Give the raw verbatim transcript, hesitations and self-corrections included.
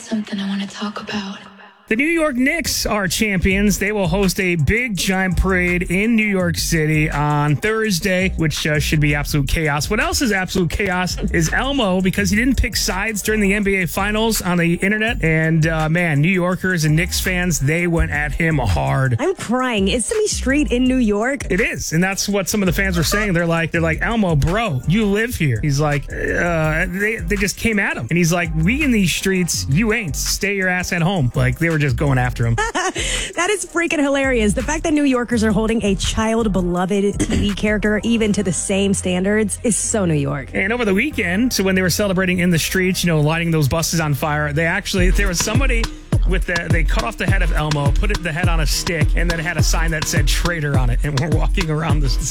something I want to talk about. The New York Knicks are champions. They will host a big giant parade in New York City on Thursday, which uh, should be absolute chaos. What else is absolute chaos is Elmo, because he didn't pick sides during the N B A Finals on the internet. And uh, man, New Yorkers and Knicks fans, they went at him hard. I'm crying. Is Sesame Street in New York? It is, and that's what some of the fans were saying. They're like, they're like, Elmo, bro, you live here. He's like, uh, they they just came at him, and he's like, we in these streets, you ain't. Stay your ass at home. Like they were just going after him. That is freaking hilarious. The fact that New Yorkers are holding a child-beloved T V character even to the same standards is so New York. And over the weekend, so when they were celebrating in the streets, you know, lighting those buses on fire, they actually, there was somebody with the, they cut off the head of Elmo, put it, the head on a stick, and then it had a sign that said traitor on it. And we're walking around the